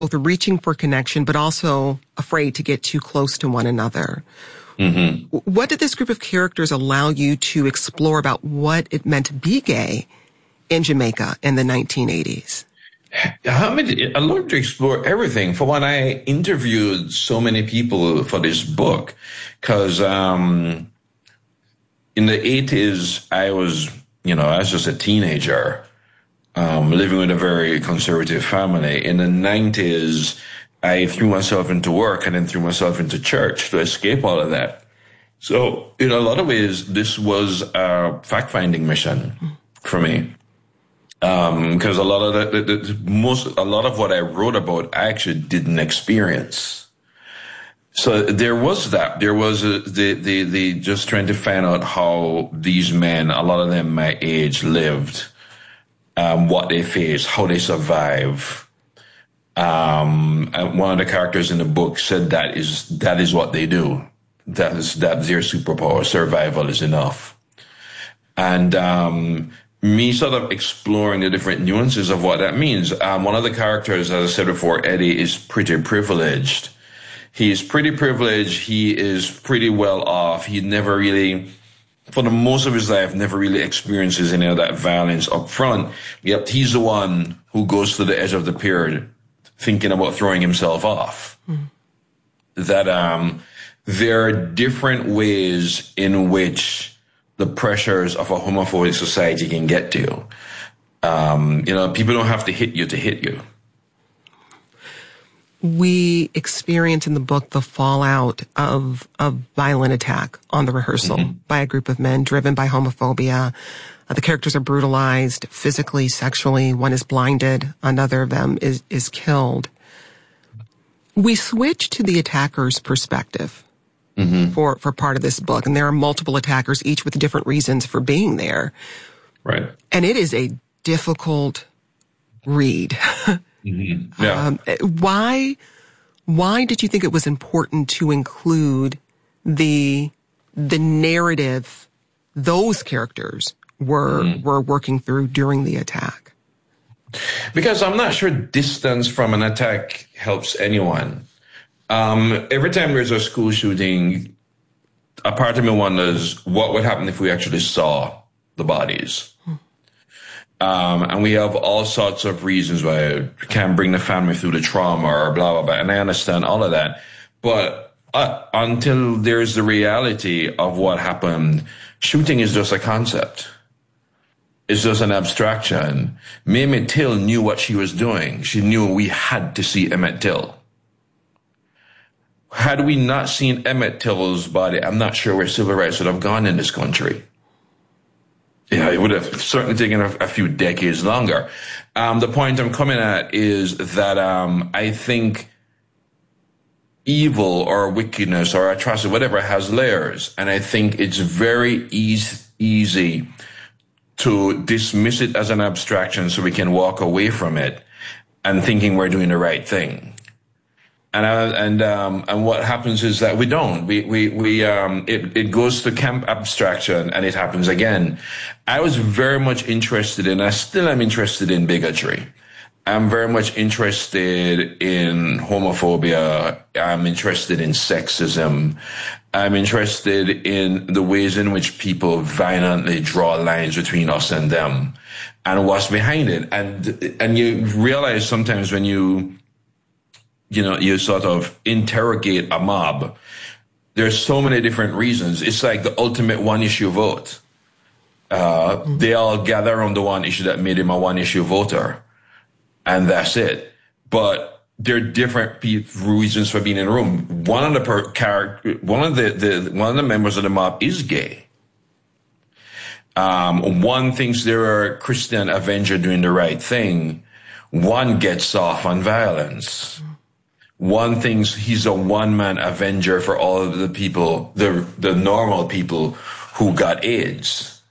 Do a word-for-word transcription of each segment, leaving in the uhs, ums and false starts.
both reaching for connection, but also afraid to get too close to one another. Mm-hmm. What did this group of characters allow you to explore about what it meant to be gay in Jamaica in the nineteen eighties? I mean, I learned to explore everything. For one, I interviewed so many people for this book because um, in the eighties, I was, you know, I was just a teenager. Um, living with a very conservative family. In the nineties, I threw myself into work and then threw myself into church to escape all of that. So in a lot of ways, this was a fact-finding mission for me. Um, because a lot of the, the, the most, a lot of what I wrote about, I actually didn't experience. So there was that, there was a, the, the, the just trying to find out how these men, a lot of them my age, lived. Um, what they face, how they survive. Um, and one of the characters in the book said that is that is what they do. That is that's their superpower. Survival is enough. And um, me sort of exploring the different nuances of what that means. Um, one of the characters, as I said before, Eddie, is pretty privileged. He is pretty privileged. He is pretty well off. He never really, for the most of his life, never really experiences any of that violence up front. Yet he's the one who goes to the edge of the pier thinking about throwing himself off. Mm. That um, there are different ways in which the pressures of a homophobic society can get to you. Um, you know, people don't have to hit you to hit you. We experience in the book the fallout of a violent attack on the rehearsal mm-hmm. by a group of men driven by homophobia. Uh, the characters are brutalized physically, sexually. One is blinded. Another of them is, is killed. We switch to the attacker's perspective mm-hmm. for, for part of this book. And there are multiple attackers, each with different reasons for being there. Right. And it is a difficult read. Mm-hmm. Yeah. Um, why, why did you think it was important to include the, the narrative those characters were, mm-hmm. were working through during the attack? Because I'm not sure distance from an attack helps anyone. Um, every time there's a school shooting, a part of me wonders what would happen if we actually saw the bodies. Um, and we have all sorts of reasons why we can't bring the family through the trauma or blah, blah, blah. And I understand all of that. But uh, until there's the reality of what happened, shooting is just a concept. It's just an abstraction. Emmett Till knew what she was doing. She knew we had to see Emmett Till. Had we not seen Emmett Till's body, I'm not sure where civil rights would have gone in this country. Yeah, it would have certainly taken a, a few decades longer. Um, the point I'm coming at is that um, I think evil or wickedness or atrocity, whatever, has layers. And I think it's very easy, easy to dismiss it as an abstraction so we can walk away from it and thinking we're doing the right thing. And uh, and um, and what happens is that we don't. We we we um it it goes to camp abstraction and it happens again. I was very much interested in. I still am interested in bigotry. I'm very much interested in homophobia. I'm interested in sexism. I'm interested in the ways in which people violently draw lines between us and them, and what's behind it. And and you realize sometimes when you. You know, you sort of interrogate a mob. There's so many different reasons. It's like the ultimate one-issue vote. Uh, mm-hmm. They all gather on the one issue that made him a one-issue voter, and that's it. But there are different pe- reasons for being in the room. One of the per- character, one of the, the one of the members of the mob is gay. Um, one thinks they're a Christian Avenger doing the right thing. One gets off on violence. Mm-hmm. One thinks he's a one-man avenger for all of the people, the the normal people who got AIDS.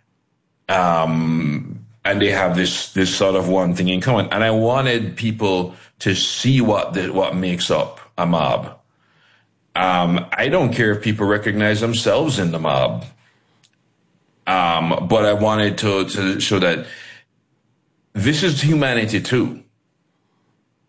Um, and they have this this sort of one thing in common. And I wanted people to see what the, what makes up a mob. Um, I don't care if people recognize themselves in the mob. Um, but I wanted to, to show that this is humanity too.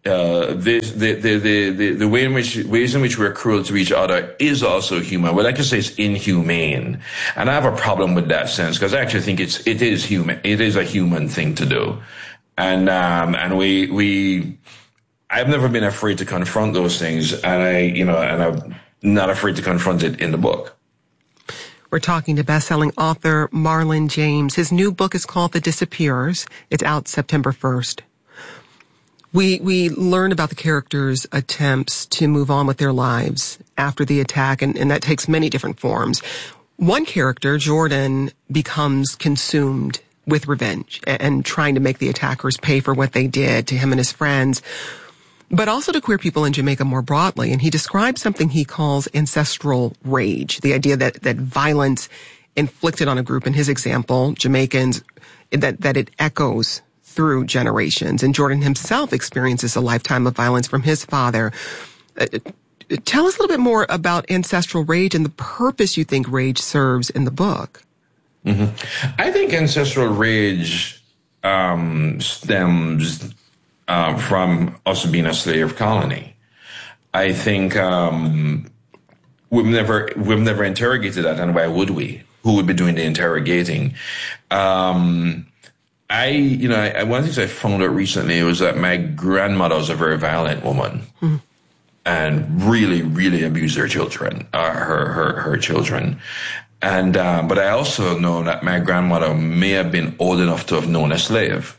uh, this, the, the, the, the, the way in which, ways in which we're cruel to each other is also human. Well, I can say it's inhumane. And I have a problem with that sense because I actually think it's, it is human. It is a human thing to do. And, um, and we, we, I've never been afraid to confront those things. And I, you know, and I'm not afraid to confront it in the book. We're talking to best-selling author Marlon James. His new book is called The Disappearers. It's out September first. We we learn about the characters' attempts to move on with their lives after the attack, and, and that takes many different forms. One character, Jordan, becomes consumed with revenge and, and trying to make the attackers pay for what they did to him and his friends, but also to queer people in Jamaica more broadly. And he describes something he calls ancestral rage, the idea that, that violence inflicted on a group, in his example, Jamaicans, that, that it echoes through generations. And Jordan himself experiences a lifetime of violence from his father. Uh, tell us a little bit more about ancestral rage and the purpose you think rage serves in the book. Mm-hmm. I think ancestral rage um, stems uh, from us being a slave colony. I think um, we've never we've never interrogated that, and why would we? Who would be doing the interrogating? Um, I, you know, I, one of the things I found out recently was that my grandmother was a very violent woman, mm-hmm. and really, really abused her children, uh, her, her, her children. And, um, but I also know that my grandmother may have been old enough to have known a slave.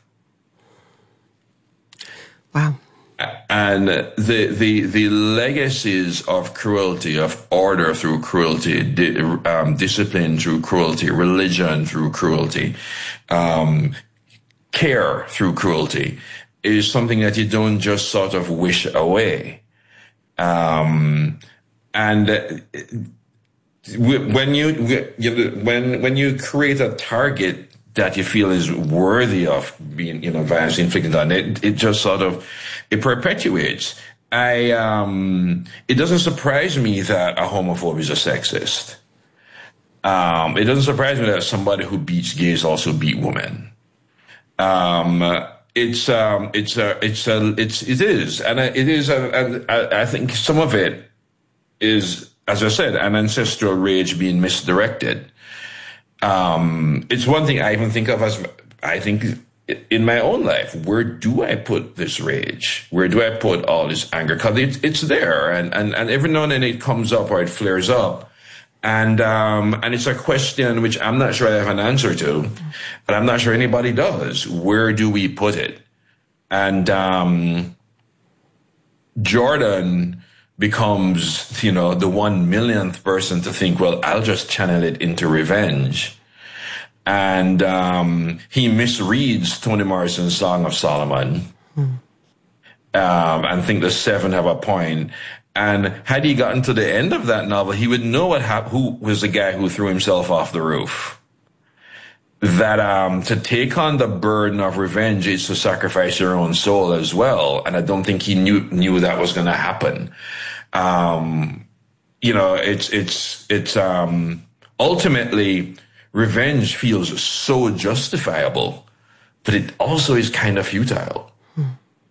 Wow. And the, the, the legacies of cruelty, of order through cruelty, di- um, discipline through cruelty, religion through cruelty, um, care through cruelty is something that you don't just sort of wish away. Um, and uh, when you, when, when you create a target that you feel is worthy of being, you know, violence inflicted on it, it just sort of, it perpetuates. I, um, it doesn't surprise me that a homophobe is a sexist. Um, it doesn't surprise me that somebody who beats gays also beat women. Um, it's, um, it's, a, it's, a, it's, it is, and it is, a, and I think some of it is, as I said, an ancestral rage being misdirected. Um, it's one thing I even think of as, I think in my own life, where do I put this rage? Where do I put all this anger? Cause it's, it's there, and, and, and every now and then it comes up or it flares up. And, um, and it's a question which I'm not sure I have an answer to, but I'm not sure anybody does. Where do we put it? And, um, Jordan becomes, you know, the one millionth person to think, well, I'll just channel it into revenge. And, um, he misreads Toni Morrison's Song of Solomon, hmm. um, and think the seven have a point. And had he gotten to the end of that novel, he would know what hap- who was the guy who threw himself off the roof. That um, to take on the burden of revenge is to sacrifice your own soul as well. And I don't think he knew knew that was going to happen. Um, you know, it's it's it's um, ultimately revenge feels so justifiable, but it also is kind of futile. Hmm.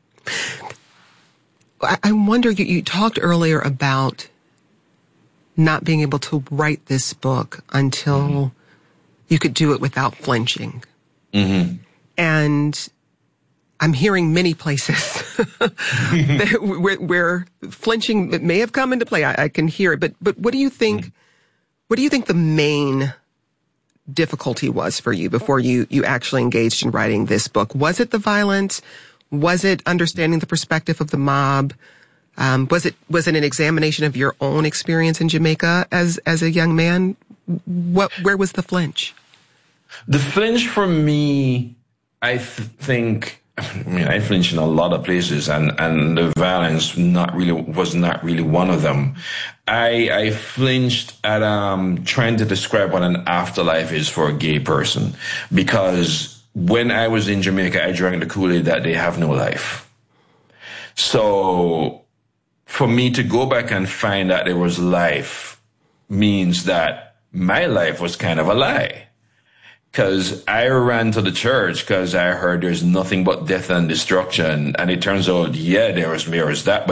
I wonder, you, you talked earlier about not being able to write this book until mm-hmm. you could do it without flinching. Mm-hmm. And I'm hearing many places that, where, where flinching may have come into play. I, I can hear it, but but what do you think? Mm-hmm. What do you think the main difficulty was for you before you you actually engaged in writing this book? Was it the violence? Was it understanding the perspective of the mob? Um, was it was it an examination of your own experience in Jamaica as as a young man? What where was the flinch? The flinch for me, I th- think, I mean, I flinched in a lot of places, and and the violence not really was not really one of them. I I flinched at um trying to describe what an afterlife is for a gay person, because when I was in Jamaica, I drank the Kool-Aid that they have no life. So for me to go back and find that there was life means that my life was kind of a lie. because I ran to the church because I heard there's nothing but death and destruction. And it turns out, yeah, there was, there was that.